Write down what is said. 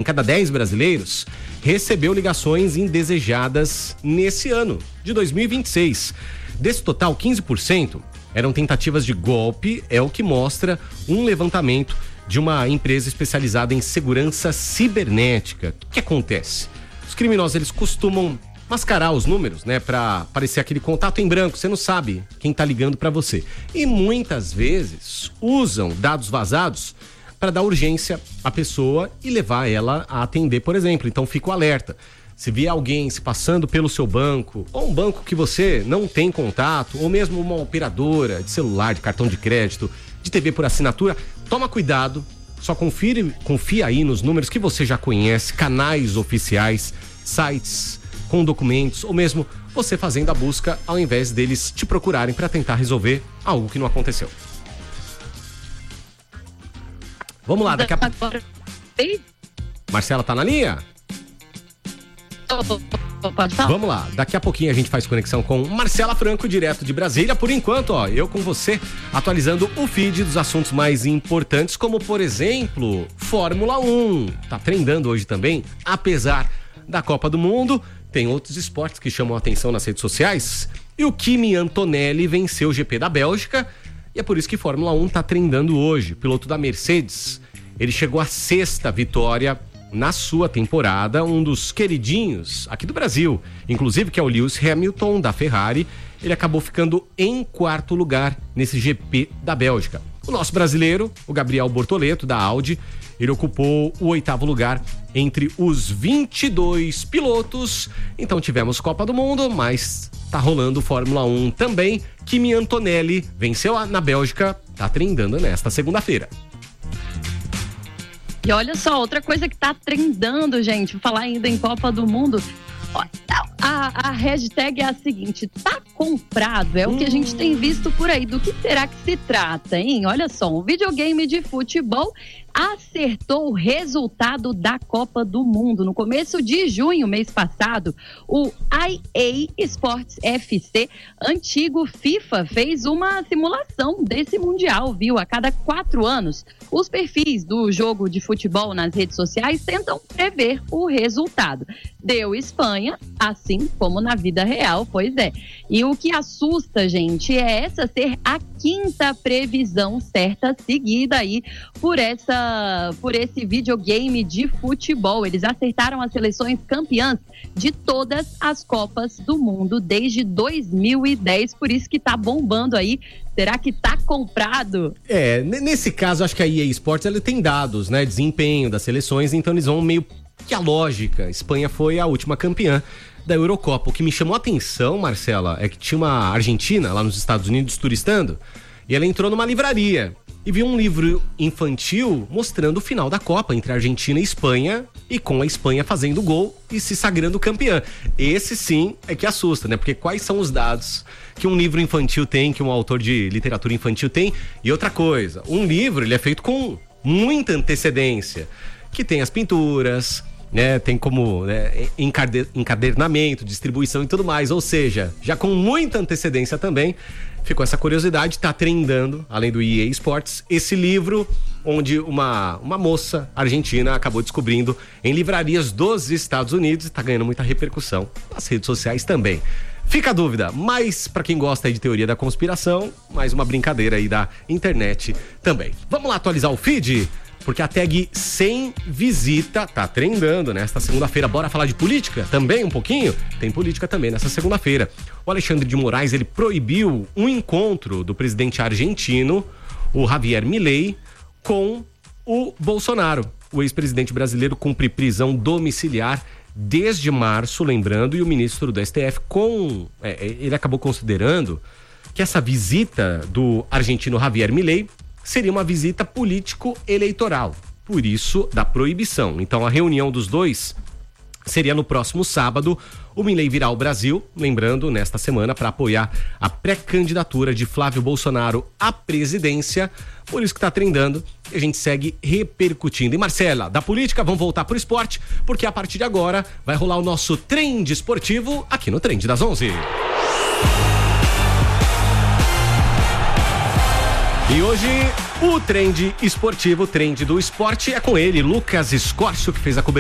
cada 10 brasileiros recebeu ligações indesejadas nesse ano de 2026. Desse total, 15% eram tentativas de golpe, é o que mostra um levantamento de uma empresa especializada em segurança cibernética. O que acontece? Os criminosos, eles costumam mascarar os números, né, para aparecer aquele contato em branco, você não sabe quem tá ligando para você. E muitas vezes usam dados vazados para dar urgência à pessoa e levar ela a atender, por exemplo. Então fica o alerta. Se vier alguém se passando pelo seu banco, ou um banco que você não tem contato, ou mesmo uma operadora de celular, de cartão de crédito, de TV por assinatura, toma cuidado, só confia aí nos números que você já conhece, canais oficiais, sites com documentos, ou mesmo você fazendo a busca ao invés deles te procurarem para tentar resolver algo que não aconteceu. Vamos lá, daqui a pouco. Marcela, tá na linha? Vamos lá, daqui a pouquinho a gente faz conexão com Marcela Franco, direto de Brasília. Por enquanto, ó, eu com você, atualizando o feed dos assuntos mais importantes, como por exemplo, Fórmula 1. Tá trendando hoje também, apesar da Copa do Mundo. Tem outros esportes que chamam a atenção nas redes sociais. E o Kimi Antonelli venceu o GP da Bélgica. E é por isso que Fórmula 1 tá trendando hoje. Piloto da Mercedes, ele chegou à 6ª vitória na sua temporada, um dos queridinhos aqui do Brasil, inclusive, que é o Lewis Hamilton, da Ferrari. Ele acabou ficando em 4º lugar nesse GP da Bélgica. O nosso brasileiro, o Gabriel Bortoleto, da Audi, ele ocupou o 8º lugar entre os 22 pilotos. Então tivemos Copa do Mundo, mas tá rolando Fórmula 1 também. Kimi Antonelli venceu na Bélgica, tá trendando nesta segunda-feira. E olha só, outra coisa que tá trendando, gente, vou falar ainda em Copa do Mundo. A hashtag é a seguinte: tá comprado, é o que a gente tem visto por aí. Do que será que se trata, hein? Olha só, um videogame de futebol acertou o resultado da Copa do Mundo. No começo de junho, mês passado, o EA Sports FC, antigo FIFA, fez uma simulação desse Mundial, viu? A cada 4 anos, os perfis do jogo de futebol nas redes sociais tentam prever o resultado. Deu Espanha, assim como na vida real, pois é. E o que assusta, gente, é essa ser a 5ª previsão certa seguida aí por esse videogame de futebol. Eles acertaram as seleções campeãs de todas as Copas do Mundo desde 2010, por isso que tá bombando aí. Será que tá comprado? Nesse caso, acho que a EA Sports, ela tem dados, né, desempenho das seleções, então eles vão meio que a lógica. A Espanha foi a última campeã da Eurocopa. O que me chamou a atenção, Marcela, é que tinha uma argentina lá nos Estados Unidos turistando, e ela entrou numa livraria e viu um livro infantil mostrando o final da Copa entre a Argentina e a Espanha, e com a Espanha fazendo gol e se sagrando campeã. Esse sim é que assusta, né? Porque quais são os dados que um livro infantil tem, que um autor de literatura infantil tem? E outra coisa, um livro, ele é feito com muita antecedência, que tem as pinturas, né, tem como, né, encadernamento, distribuição e tudo mais, ou seja, já com muita antecedência também. Ficou essa curiosidade, tá trendando, além do EA Sports, esse livro onde uma moça argentina acabou descobrindo em livrarias dos Estados Unidos e tá ganhando muita repercussão nas redes sociais também. Fica a dúvida, mas pra quem gosta aí de teoria da conspiração, mais uma brincadeira aí da internet também. Vamos lá atualizar o feed? Porque a tag sem visita tá trendando nesta segunda-feira. Bora falar de política também um pouquinho? Tem política também nessa segunda-feira. O Alexandre de Moraes, ele proibiu um encontro do presidente argentino, o Javier Milei, com o Bolsonaro. O ex-presidente brasileiro cumpre prisão domiciliar desde março, lembrando, e o ministro do STF ele acabou considerando que essa visita do argentino Javier Milei seria uma visita político-eleitoral, por isso da proibição. Então a reunião dos dois seria no próximo sábado. O Milei virá ao Brasil, lembrando, nesta semana, para apoiar a pré-candidatura de Flávio Bolsonaro à presidência. Por isso que tá trendando e a gente segue repercutindo. E Marcela, da política, vamos voltar pro esporte, porque a partir de agora vai rolar o nosso Trend Esportivo aqui no Trend das 11. E hoje, o Trend Esportivo, o Trend do Esporte, é com ele, Lucas Escórcio, que fez a cobertura